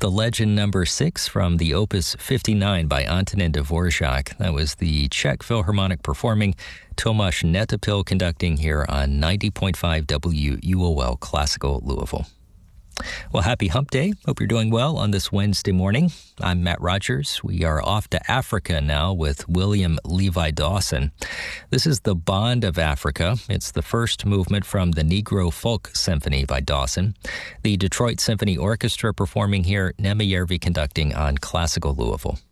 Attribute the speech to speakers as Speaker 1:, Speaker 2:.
Speaker 1: The Legend Number 6 from the Opus 59 by Antonin Dvorak. That was the Czech Philharmonic performing, Tomáš Netopil conducting here on 90.5 WUOL Classical Louisville. Well, happy Hump Day. Hope you're doing well on this Wednesday morning. I'm Matt Rogers. We are off to Africa now with William Levi Dawson. This is The Bond of Africa. It's the first movement from the Negro Folk Symphony by Dawson. The Detroit Symphony Orchestra performing here, Nema Järvi conducting on Classical Louisville.